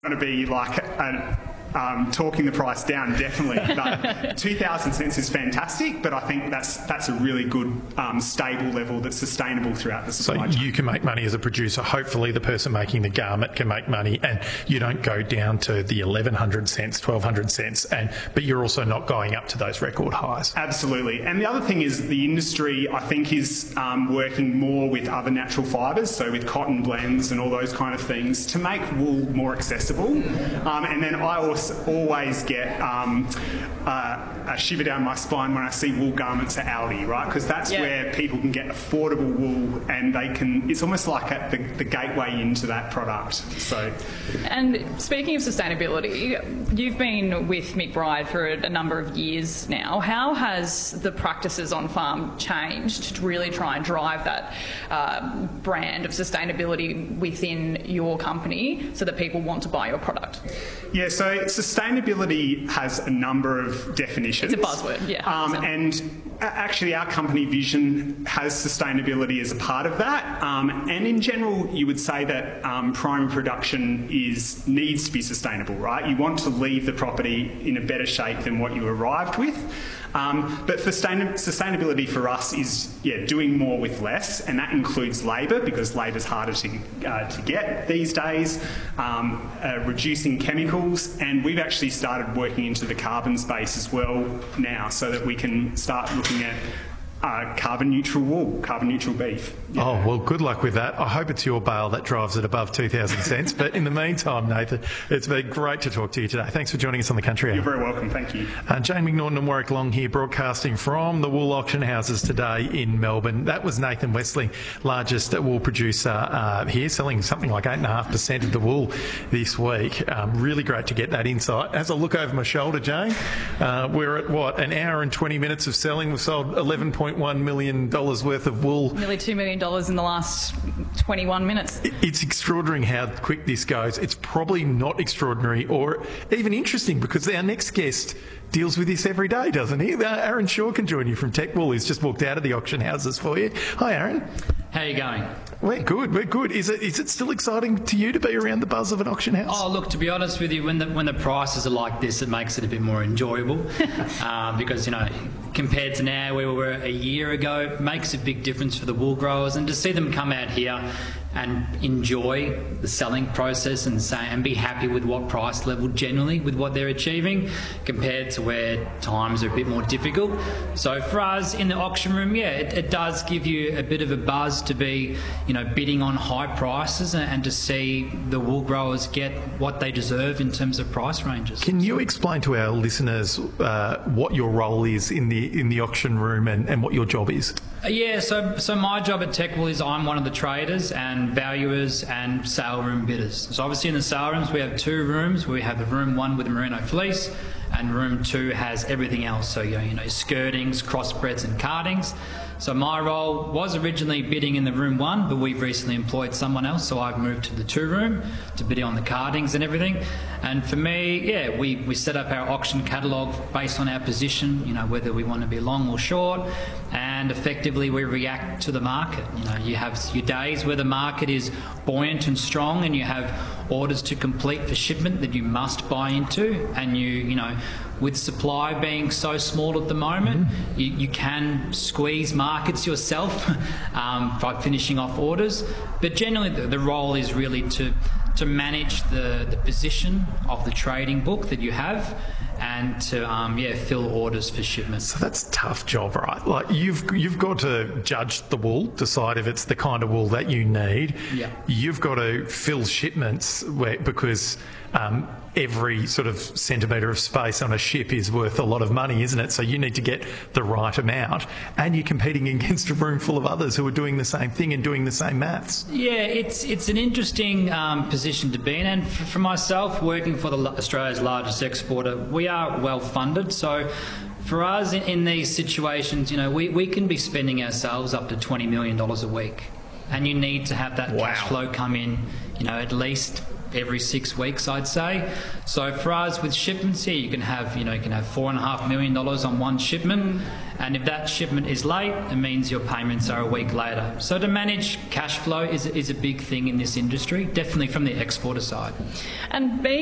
going to be like talking the price down, definitely. But 2,000 cents is fantastic, but I think that's a really good stable level that's sustainable throughout the supply chain. So you can make money as a producer. Hopefully the person making the garment can make money, and you don't go down to the 1,100 cents, 1,200 cents, but you're also not going up to those record highs. Absolutely. And the other thing is the industry, I think, is working more with other natural fibres, so with cotton blends and all those kind of things, to make wool more accessible. And then I also always get a shiver down my spine when I see wool garments at Aldi, right? Because that's where people can get affordable wool, and they can. It's almost like the gateway into that product. So, and speaking of sustainability, you've been with McBride for a number of years now. How has the practices on farm changed to really try and drive that brand of sustainability within your company so that people want to buy your product? Yeah, so sustainability has a number of definitions. It's a buzzword, yeah. And actually our company vision has sustainability as a part of that. And in general, you would say that primary production needs to be sustainable, right? You want to leave the property in a better shape than what you arrived with. But for sustainability for us is doing more with less, and that includes labour, because labour's harder to get these days, reducing chemicals, and we've actually started working into the carbon space as well now, so that we can start looking at carbon neutral wool, carbon neutral beef. Yeah. Oh, well, good luck with that. I hope it's your bale that drives it above 2,000 cents. But in the meantime, Nathan, it's been great to talk to you today. Thanks for joining us on the Country Hour. You're very welcome. Thank you. Jane McNaughton and Warwick Long here, broadcasting from the wool auction houses today in Melbourne. That was Nathan Wesley, largest wool producer here, selling something like 8.5% of the wool this week. Really great to get that insight. As I look over my shoulder, Jane, we're at, an hour and 20 minutes of selling. We've sold $11.1 million worth of wool. Nearly $2 million in the last 21 minutes. It's extraordinary how quick this goes. It's probably not extraordinary or even interesting, because our next guest deals with this every day, doesn't he? Aaron Shaw can join you from Tech Wool. He's just walked out of the auction houses for you. Hi, Aaron. How are you going? We're good. Is it still exciting to you to be around the buzz of an auction house? Oh, look, to be honest with you, when the prices are like this, it makes it a bit more enjoyable. Because, compared to now where we were a year ago, it makes a big difference for the wool growers. And to see them come out here and enjoy the selling process and be happy with what price level generally with what they're achieving, compared to where times are a bit more difficult. So for us in the auction room, it does give you a bit of a buzz to be, bidding on high prices and to see the wool growers get what they deserve in terms of price ranges. Can you explain to our listeners what your role is in the auction room and what your job is? So my job at Tech Wool is I'm one of the traders and valuers and sale room bidders. So obviously in the sale rooms we have two rooms. We have the room 1 with the merino fleece, and room 2 has everything else. So skirtings, crossbreds and cardings. So my role was originally bidding in the room 1, but we've recently employed someone else, so I've moved to the 2 room to bid on the cardings and everything. And for me, we set up our auction catalogue based on our position, whether we want to be long or short, and effectively we react to the market. You have your days where the market is buoyant and strong, and you have orders to complete for shipment that you must buy into, and with supply being so small at the moment, you can squeeze markets yourself by finishing off orders. But generally the role is really to manage the position of the trading book that you have, and to fill orders for shipment. So that's a tough job, right? Like you've got to judge the wool, decide if it's the kind of wool that you need. Yeah. You've got to fill shipments because every sort of centimetre of space on a ship is worth a lot of money, isn't it? So you need to get the right amount, and you're competing against a room full of others who are doing the same thing and doing the same maths. Yeah, it's an interesting position to be in, and for myself, working for Australia's largest exporter, we are well funded. So for us in these situations, we can be spending ourselves up to $20 million a week, and you need to have that cash flow come in, at least every 6 weeks, I'd say. So for us with shipments here, you can have $4.5 million on one shipment, and if that shipment is late, it means your payments are a week later. So to manage cash flow is a big thing in this industry, definitely from the exporter side. And being